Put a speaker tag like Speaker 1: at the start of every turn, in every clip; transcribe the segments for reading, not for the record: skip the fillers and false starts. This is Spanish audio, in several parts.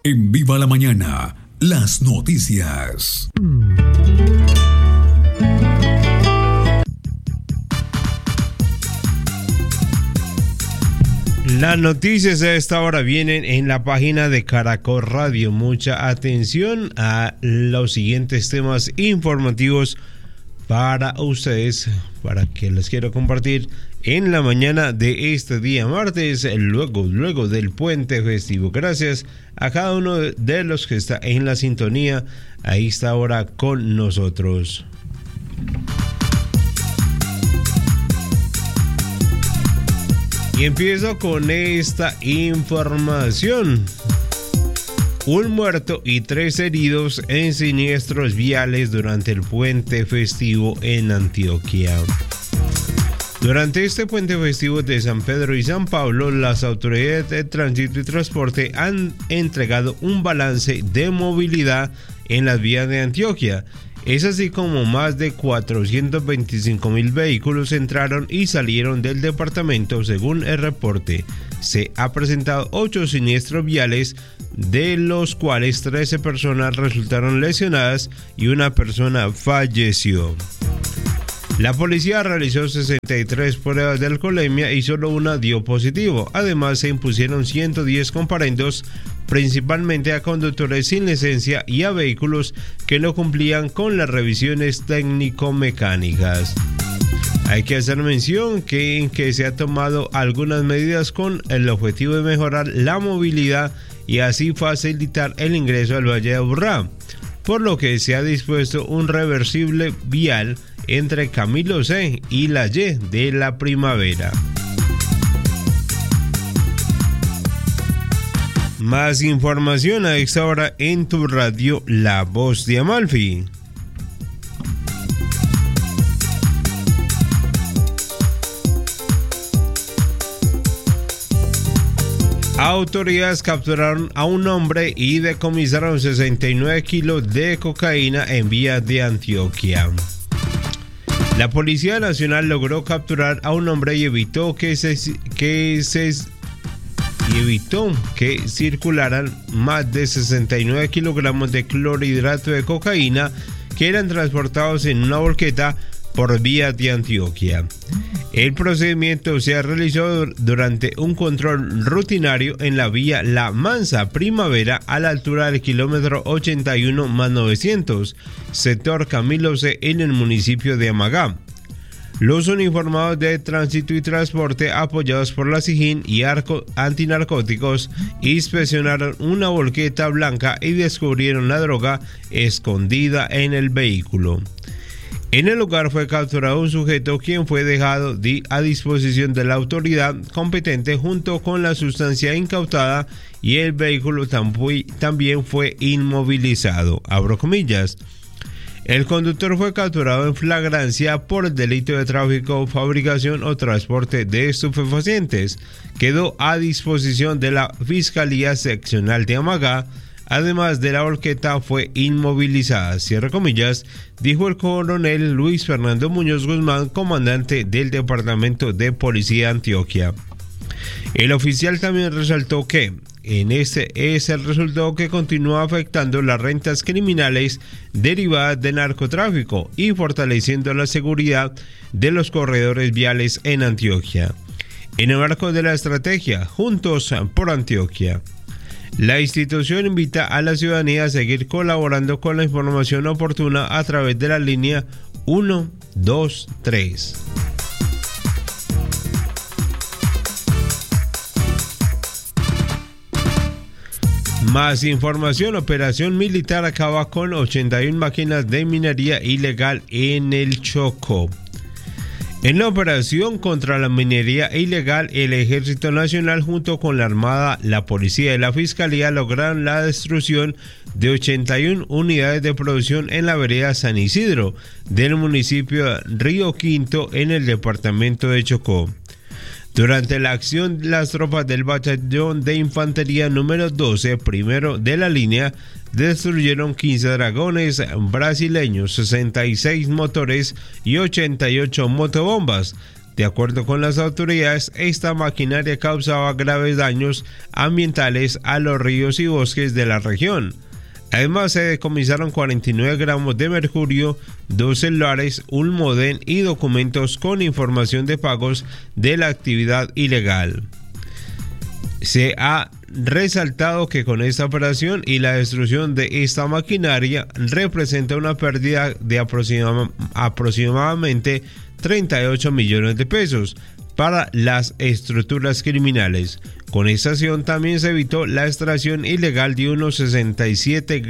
Speaker 1: En Viva la Mañana, las noticias.
Speaker 2: Las noticias a esta hora vienen en la página de Caracol Radio. Mucha atención a los siguientes temas informativos para ustedes, para que les quiero compartir en la mañana de este día martes, luego del puente festivo. Gracias a cada uno de los que está en la sintonía a esta hora con nosotros. Y empiezo con esta información. Un muerto y 3 heridos en siniestros viales durante el puente festivo en Antioquia. Durante este puente festivo de San Pedro y San Pablo, las autoridades de tránsito y transporte han entregado un balance de movilidad en las vías de Antioquia. Es así como más de 425.000 vehículos entraron y salieron del departamento, según el reporte. Se ha presentado 8 siniestros viales, de los cuales 13 personas resultaron lesionadas y una persona falleció. La policía realizó 63 pruebas de alcoholemia y solo una dio positivo. Además, se impusieron 110 comparendos, principalmente a conductores sin licencia y a vehículos que no cumplían con las revisiones técnico-mecánicas. Hay que hacer mención que se ha tomado algunas medidas con el objetivo de mejorar la movilidad y así facilitar el ingreso al Valle de Aburrá, por lo que se ha dispuesto un reversible vial entre Camilo C y la Y de la Primavera. Más información a esta hora en tu radio La Voz de Amalfi. Autoridades capturaron a un hombre y decomisaron 69 kilos de cocaína en vías de Antioquia. La Policía Nacional logró capturar a un hombre y evitó que circularan más de 69 kilogramos de clorhidrato de cocaína que eran transportados en una volqueta por vías de Antioquia. El procedimiento se realizó durante un control rutinario en la vía La Mansa Primavera a la altura del kilómetro 81 más 900, sector Camilo C en el municipio de Amagá. Los uniformados de tránsito y transporte, apoyados por la SIJIN y antinarcóticos, inspeccionaron una volqueta blanca y descubrieron la droga escondida en el vehículo. En el lugar fue capturado un sujeto quien fue dejado a disposición de la autoridad competente junto con la sustancia incautada y el vehículo también fue inmovilizado. Abro comillas. El conductor fue capturado en flagrancia por el delito de tráfico, fabricación o transporte de estupefacientes. Quedó a disposición de la Fiscalía Seccional de Amagá. Además de la volqueta fue inmovilizada, cierre comillas, dijo el coronel Luis Fernando Muñoz Guzmán, comandante del Departamento de Policía de Antioquia. El oficial también resaltó que este es el resultado que continúa afectando las rentas criminales derivadas del narcotráfico y fortaleciendo la seguridad de los corredores viales en Antioquia. En el marco de la estrategia Juntos por Antioquia, la institución invita a la ciudadanía a seguir colaborando con la información oportuna a través de la línea 123. Más información. Operación militar acaba con 81 máquinas de minería ilegal en el Chocó. En la operación contra la minería ilegal, el Ejército Nacional junto con la Armada, la Policía y la Fiscalía lograron la destrucción de 81 unidades de producción en la vereda San Isidro del municipio de Río Quinto en el departamento de Chocó. Durante la acción, las tropas del batallón de infantería número 12, primero de la línea, destruyeron 15 dragones brasileños, 66 motores y 88 motobombas. De acuerdo con las autoridades, esta maquinaria causaba graves daños ambientales a los ríos y bosques de la región. Además, se decomisaron 49 gramos de mercurio, 2 celulares, un módem y documentos con información de pagos de la actividad ilegal. Se ha resaltado que con esta operación y la destrucción de esta maquinaria representa una pérdida de aproximadamente 38 millones de pesos para las estructuras criminales. Con esta acción también se evitó la extracción ilegal de unos 67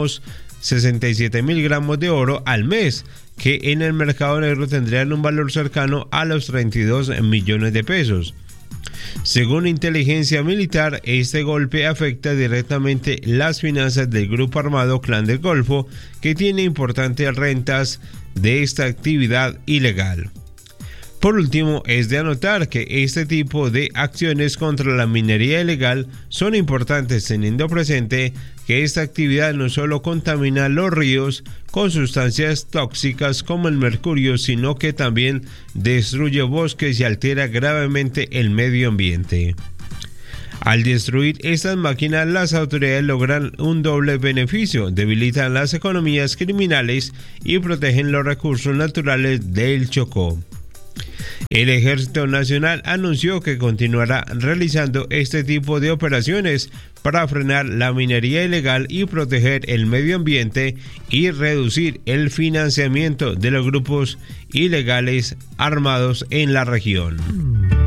Speaker 2: mil gramos de oro al mes, que en el mercado negro tendrían un valor cercano a los 32 millones de pesos. Según inteligencia militar, este golpe afecta directamente las finanzas del grupo armado Clan del Golfo, que tiene importantes rentas de esta actividad ilegal. Por último, es de anotar que este tipo de acciones contra la minería ilegal son importantes, teniendo presente que esta actividad no solo contamina los ríos con sustancias tóxicas como el mercurio, sino que también destruye bosques y altera gravemente el medio ambiente. Al destruir estas máquinas, las autoridades logran un doble beneficio: debilitan las economías criminales y protegen los recursos naturales del Chocó. El Ejército Nacional anunció que continuará realizando este tipo de operaciones para frenar la minería ilegal y proteger el medio ambiente y reducir el financiamiento de los grupos ilegales armados en la región.